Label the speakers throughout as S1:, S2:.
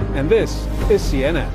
S1: and this is CNN.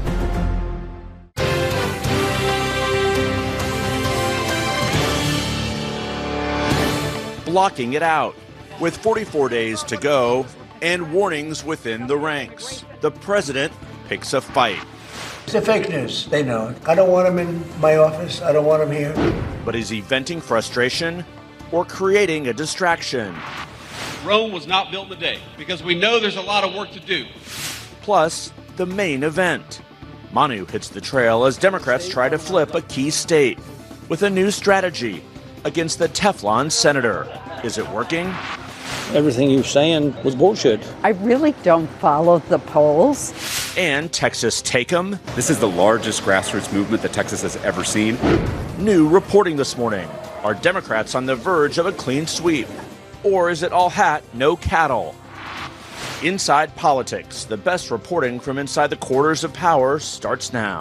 S2: Blocking it out. With 44 days to go and warnings within the ranks, the president picks a fight.
S3: It's a fake news. They know it. I don't want him in my office. I don't want him here.
S2: But is he venting frustration or creating a distraction?
S4: Rome was not built in a day because we know there's a lot of work to do.
S2: Plus, the main event. Manu hits the trail as Democrats try to flip a key state with a new strategy against the Teflon senator. Is it working?
S5: Everything you're saying was bullshit.
S6: I really don't follow the polls.
S2: And Texas Take 'em?
S7: This is the largest grassroots movement that Texas has ever seen.
S2: New reporting this morning. Are Democrats on the verge of a clean sweep? Or is it all hat, no cattle? Inside Politics, the best reporting from inside the quarters of power starts now.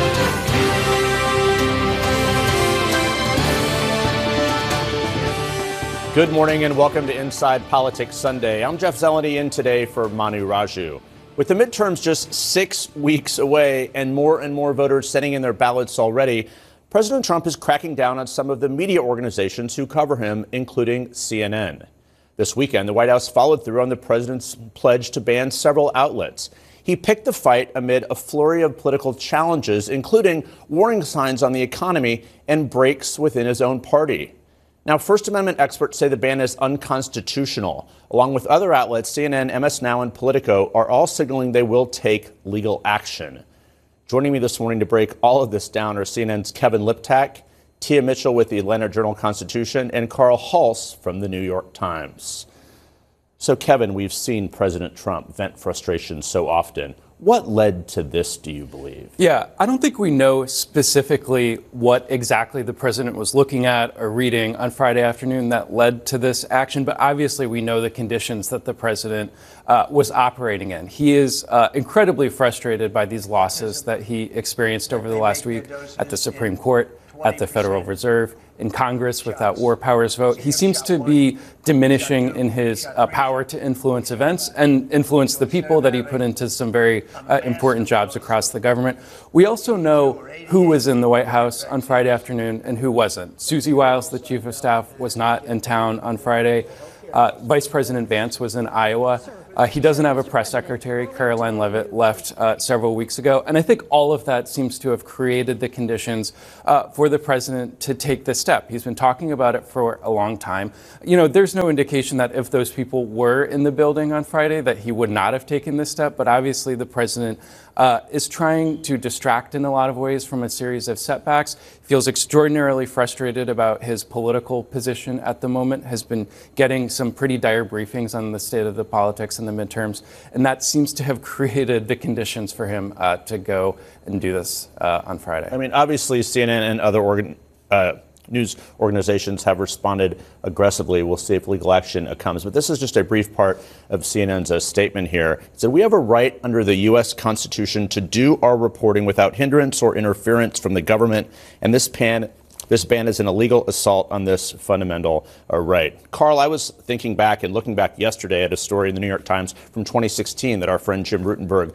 S2: Good morning and welcome to Inside Politics Sunday. I'm Jeff Zeleny in today for Manu Raju. With the midterms just 6 weeks away and more voters sending in their ballots already, President Trump is cracking down on some of the media organizations who cover him, including CNN. This weekend, the White House followed through on the president's pledge to ban several outlets. He picked the fight amid a flurry of political challenges, including warning signs on the economy and breaks within his own party. Now, First Amendment experts say the ban is unconstitutional. Along with other outlets, CNN, MS Now, and Politico are all signaling they will take legal action. Joining me this morning to break all of this down are CNN's Kevin Liptak, Tia Mitchell with the Atlanta Journal-Constitution, and Carl Hulse from the New York Times. So, Kevin, we've seen President Trump vent frustration so often. What led to this, do you believe?
S8: Yeah, I don't think we know specifically what exactly the president was looking at or reading on Friday afternoon that led to this action, but obviously we know the conditions that the president was operating in. He is incredibly frustrated by these losses that he experienced over the last week at the Supreme Court, at the Federal Reserve, in Congress with that war powers vote. He seems to be diminishing in his power to influence events and influence the people that he put into some very important jobs across the government. We also know who was in the White House on Friday afternoon and who wasn't. Susie Wiles, the chief of staff, was not in town on Friday. Vice President Vance was in Iowa. He doesn't have a press secretary. Caroline Leavitt left several weeks ago. And I think all of that seems to have created the conditions for the president to take this step. He's been talking about it for a long time. You know, there's no indication that if those people were in the building on Friday, that he would not have taken this step. But obviously, the president is trying to distract in a lot of ways from a series of setbacks. Feels extraordinarily frustrated about his political position at the moment, has been getting some pretty dire briefings on the state of the politics in the midterms, and that seems to have created the conditions for him to go and do this on Friday.
S2: I mean, obviously, CNN and other news organizations have responded aggressively. We'll see if legal action comes. But this is just a brief part of CNN's statement here. It said, "We have a right under the U.S. Constitution to do our reporting without hindrance or interference from the government, and this ban is an illegal assault on this fundamental right." Carl, I was thinking back and looking back yesterday at a story in the New York Times from 2016 that our friend Jim Rutenberg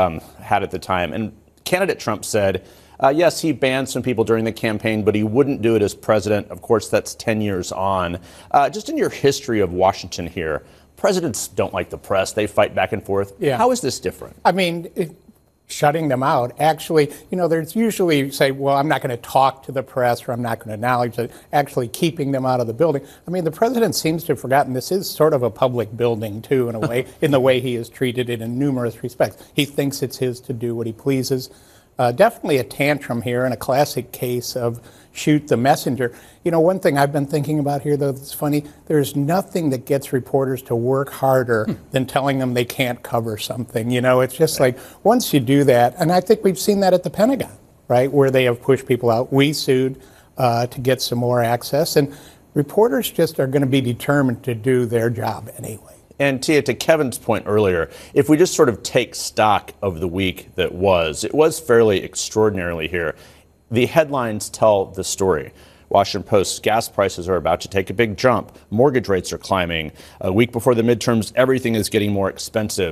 S2: had at the time. And candidate Trump said, yes, he banned some people during the campaign, but he wouldn't do it as president. Of course, that's 10 years on. Just in your history of Washington here, presidents don't like the press. They fight back and forth.
S9: Yeah.
S2: How is this different?
S9: I mean, shutting them out. Actually, you know, there's usually say, well, I'm not going to talk to the press or I'm not going to acknowledge it. Actually keeping them out of the building. I mean, the president seems to have forgotten this is sort of a public building, too, in a way, in the way he has treated it in numerous respects. He thinks it's his to do what he pleases. Definitely a tantrum here and a classic case of shoot the messenger. You know, one thing I've been thinking about here, though, that's funny, there's nothing that gets reporters to work harder than telling them they can't cover something. You know, it's just like once you do that, and I think we've seen that at the Pentagon, right, where they have pushed people out. We sued to get some more access, and reporters just are going to be determined to do their job anyway.
S2: And Tia, to Kevin's point earlier, if we just sort of take stock of the week that was, it was fairly extraordinarily here. The headlines tell the story. Washington Post, gas prices are about to take a big jump. Mortgage rates are climbing. A week before the midterms, everything is getting more expensive.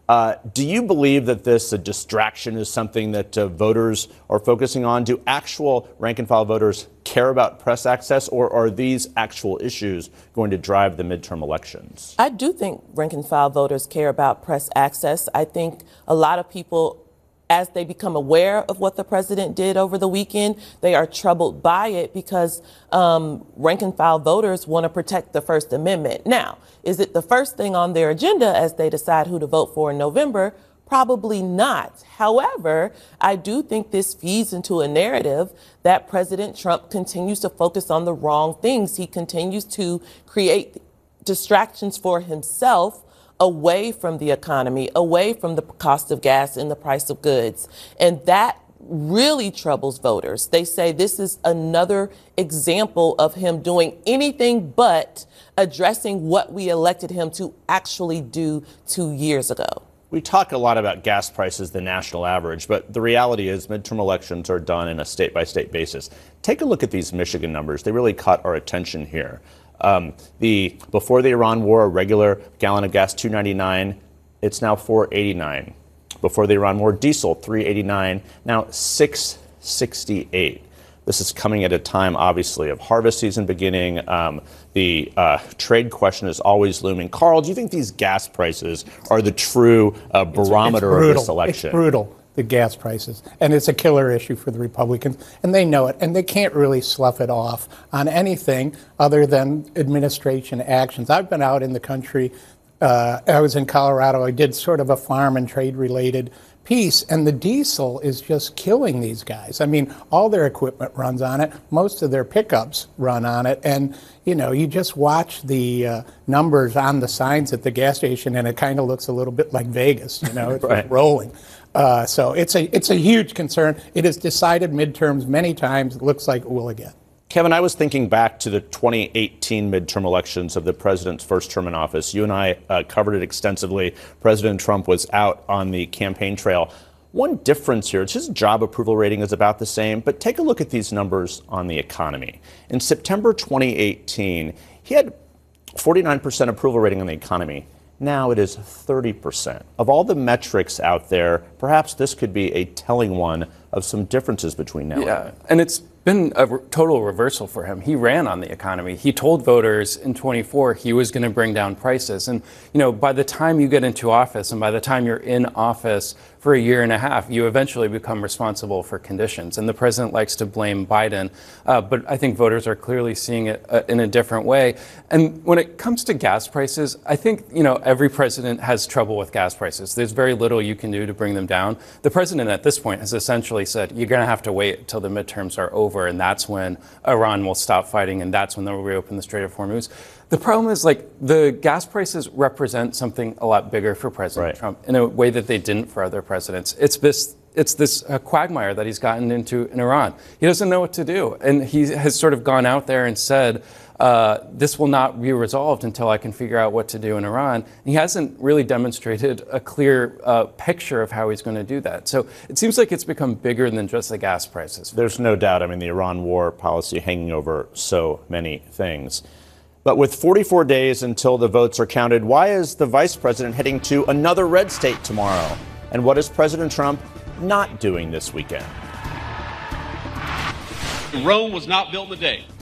S2: Do you believe that this distraction is something that voters are focusing on? Do actual rank-and-file voters care about press access, or are these actual issues going to drive the midterm elections?
S10: I do think rank-and-file voters care about press access. I think a lot of people, as they become aware of what the president did over the weekend, they are troubled by it because rank-and-file voters want to protect the First Amendment. Now, is it the first thing on their agenda as they decide who to vote for in November? Probably not. However, I do think this feeds into a narrative that President Trump continues to focus on the wrong things. He continues to create distractions for himself away from the economy, away from the cost of gas and the price of goods. And that really troubles voters. They say this is another example of him doing anything but addressing what we elected him to actually do 2 years ago.
S2: We talk a lot about gas prices, the national average, but the reality is midterm elections are done in a state-by-state basis. Take a look at these Michigan numbers. They really caught our attention here. Before the Iran war, a regular gallon of gas, $2.99. It's now $4.89. Before the Iran war, diesel, $3.89. Now $6.68. This is coming at a time, obviously, of harvest season beginning. The trade question is always looming. Carl, do you think these gas prices are the true barometer of this election?
S9: It's brutal, the gas prices. And it's a killer issue for the Republicans. And they know it. And they can't really slough it off on anything other than administration actions. I've been out in the country. I was in Colorado. I did sort of a farm and trade related piece, and the diesel is just killing these guys. I mean, all their equipment runs on it. Most of their pickups run on it. And, you know, you just watch the numbers on the signs at the gas station, and it kind of looks a little bit like Vegas, you know, it's
S2: right.
S9: just rolling. So it's a huge concern. It has decided midterms many times. It looks like it will again.
S2: Kevin, I was thinking back to the 2018 midterm elections of the president's first term in office. You and I covered it extensively. President Trump was out on the campaign trail. One difference here, his job approval rating is about the same, but take a look at these numbers on the economy. In September 2018, he had 49% approval rating on the economy. Now it is 30%. Of all the metrics out there, perhaps this could be a telling one of some differences between now and then.
S8: And it's been a total reversal for him. He ran on the economy. He told voters in 24 he was going to bring down prices. And, you know, by the time you get into office and by the time you're in office for a year and a half, you eventually become responsible for conditions. And the president likes to blame Biden, but I think voters are clearly seeing it in a different way. And when it comes to gas prices, I think, you know, every president has trouble with gas prices. There's very little you can do to bring them down. The president at this point has essentially said, you're going to have to wait until the midterms are over, and that's when Iran will stop fighting, and that's when they'll reopen the Strait of Hormuz. The problem is, like, the gas prices represent something a lot bigger for President Trump in a way that they didn't for other presidents. It's this quagmire that he's gotten into in Iran. He doesn't know what to do, and he has sort of gone out there and said, this will not be resolved until I can figure out what to do in Iran. And he hasn't really demonstrated a clear picture of how he's going to do that. So it seems like it's become bigger than just the gas prices.
S2: There's no doubt. I mean, the Iran war policy hanging over so many things. But with 44 days until the votes are counted, why is the vice president heading to another red state tomorrow? And what is President Trump not doing this weekend?
S4: Rome was not built in a day.